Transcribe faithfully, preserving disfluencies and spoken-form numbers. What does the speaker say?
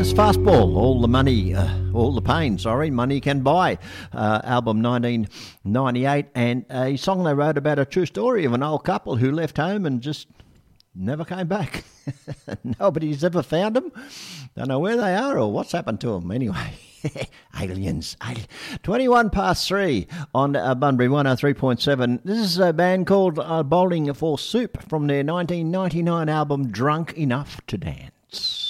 Aliens, Fastball, All the Money, uh, All the Pain, sorry, Money Can Buy, uh, album nineteen ninety-eight, and a song they wrote about a true story of an old couple who left home and just never came back. Nobody's ever found them. Don't know where they are or what's happened to them. Anyway, aliens. twenty-one past three on uh, Bunbury one oh three point seven. This is a band called uh, Bowling for Soup from their nineteen ninety-nine album Drunk Enough to Dance.